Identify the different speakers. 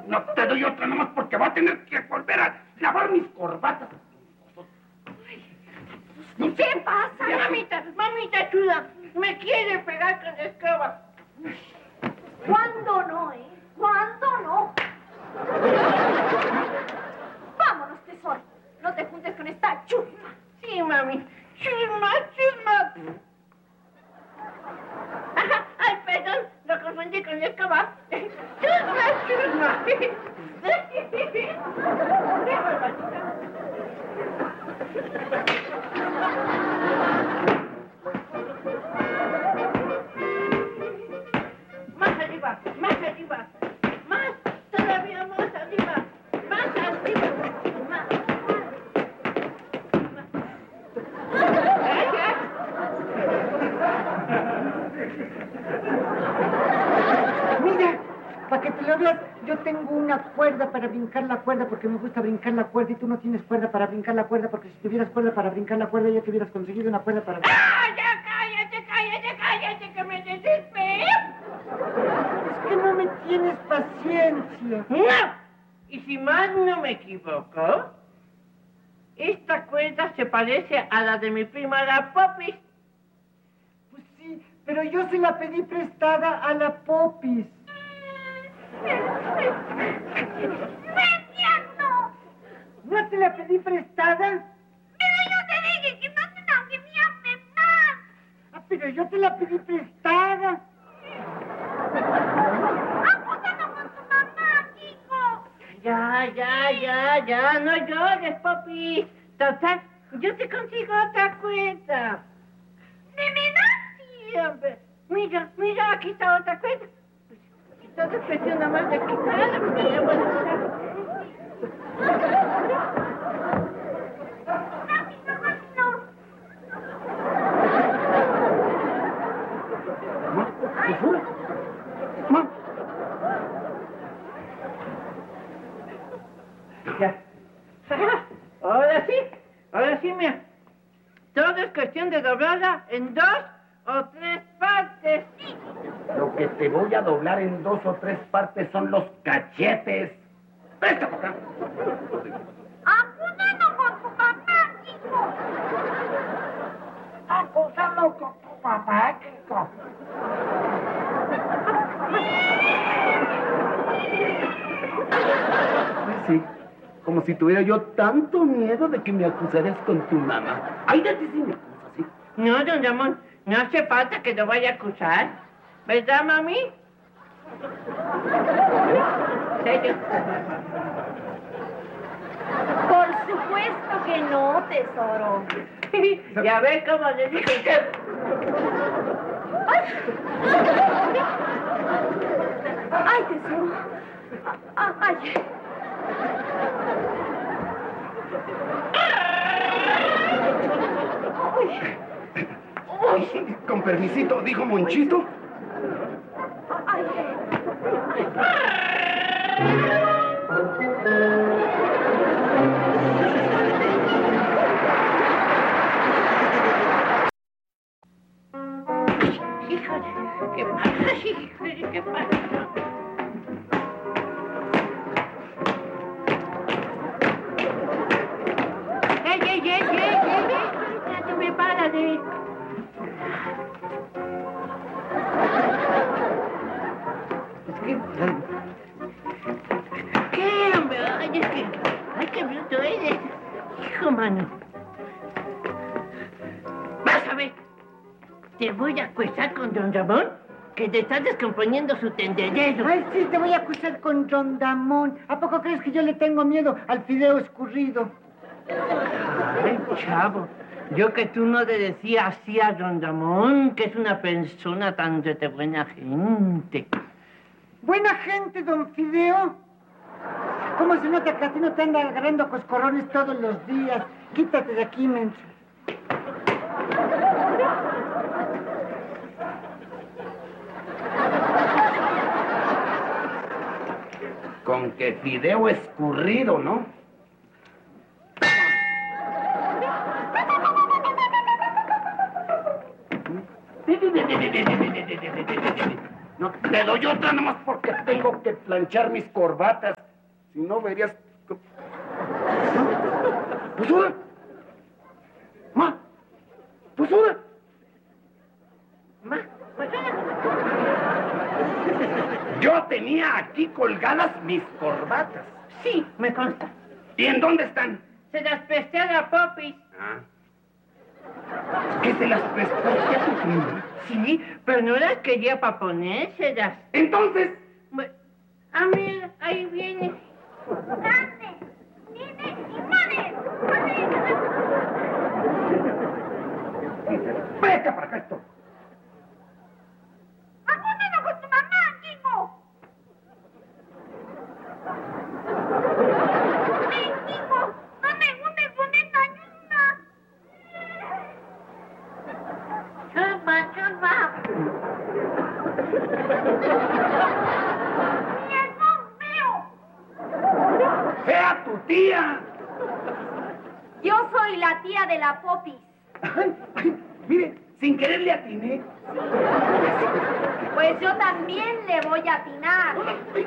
Speaker 1: No te doy otra nomás porque va a tener que volver a lavar mis corbatas.
Speaker 2: ¿Qué pasa?
Speaker 3: Mamita chula, me quiere pegar con la escoba.
Speaker 2: ¿Cuándo no, ¿Cuándo no? Vámonos, tesoro. No te juntes con esta chusma.
Speaker 3: Sí, mami. Chusma. Ajá, ay, perdón, lo confundí con la escoba. Chusma. Más arriba, más, todavía más arriba, más.
Speaker 4: Mira, para que te lo veas, yo tengo una cuerda para brincar la cuerda porque me gusta brincar la cuerda y tú no tienes cuerda para brincar la cuerda porque si tuvieras cuerda para brincar la cuerda ya te hubieras conseguido una cuerda para...
Speaker 3: ¡Ah, ya cállate, que me desespero!
Speaker 4: Es que no me tienes paciencia.
Speaker 3: ¡No! Y si más no me equivoco, esta cuerda se parece a la de mi prima la Popis.
Speaker 4: Pues sí, pero yo se la pedí prestada a la Popis.
Speaker 2: ¡No es cierto!
Speaker 4: ¿No te la pedí prestada?
Speaker 2: Pero yo te dije que no te la enviaste más.
Speaker 4: Ah, pero yo te la pedí prestada.
Speaker 2: ¡Apúntalo con tu mamá, chico!
Speaker 3: Ya, no llores, Popis. Total, yo te consigo otra cuerda.
Speaker 2: ¿De verdad?
Speaker 3: Sí, hombre. Mira, aquí está otra cuerda. Todo es cuestión nada más de quitarla, porque ya puedo usar. Ya. Ahora sí, mira. Todo es cuestión de doblarla en 2 o 3 partes.
Speaker 1: Lo que te voy a doblar en 2 o 3 partes son los cachetes. ¡Presta para acá!
Speaker 2: ¡Apúntalo con tu papá, chico!
Speaker 4: Acúsalo con tu papá, chico.
Speaker 1: Pues sí, como si tuviera yo tanto miedo de que me acusaras con tu mamá. Ay, de ti sí me acusas, ¿sí?
Speaker 3: No, don Ramón, no hace falta que lo vaya a acusar. ¿Verdad, mami? ¿Serio?
Speaker 2: Por supuesto que no, tesoro.
Speaker 3: Ya ve cómo le dijo usted.
Speaker 2: ¡Ay, tesoro! ¡Ay!
Speaker 1: Uy, con permisito, dijo Monchito.
Speaker 2: ¡Ay!
Speaker 3: Híjole, ¿qué pasa? Híjole, ¿qué pasa? Ya te me párale. ¿Qué, hombre? Ay, qué bruto eres. Hijo, mano. Vas a ver. Te voy a acusar con don Ramón que te estás descomponiendo su tendedero.
Speaker 4: Ay, sí, te voy a acusar con Don Damón. ¿A poco crees que yo le tengo miedo al fideo escurrido?
Speaker 3: Ay, chavo. Yo que tú no le decías así a don Ramón, que es una persona tan de buena gente.
Speaker 4: Buena gente, don Fideo. ¿Cómo se nota que a ti no te anda agarrando coscorrones todos los días? Quítate de aquí, menso.
Speaker 1: Con que fideo escurrido, ¿no? No, te doy otra nomás porque tengo que planchar mis corbatas. Si no, verías... ¡Pues ahora! ¡Ma! ¡Pues ahora!
Speaker 3: Ma, pues ahora.
Speaker 1: Yo tenía aquí colgadas mis corbatas.
Speaker 3: Sí, me consta.
Speaker 1: ¿Y en dónde están?
Speaker 3: Se las presté a la Popis.
Speaker 1: Ah. ¿Que se las prestaste a tu prima?
Speaker 3: Sí, pero no las quería para ponérselas.
Speaker 1: Entonces...
Speaker 3: Bueno, ah, mira, ahí viene.
Speaker 2: ¡Grande! ¡Nene y mane!
Speaker 1: ¡Venga para acá esto!
Speaker 2: ¡Apúntanos con tu mamá, Kiko! ¡Ven, Kiko! ¡No me hundes con esta niña!
Speaker 3: Chupa, chupa.
Speaker 2: ¡Viejo feo!
Speaker 1: ¡Sea tu tía!
Speaker 2: Yo soy la tía de la Popis.
Speaker 1: Ay, ay, mire, sin querer le atiné.
Speaker 2: Pues yo también le voy a atinar.
Speaker 1: Ay,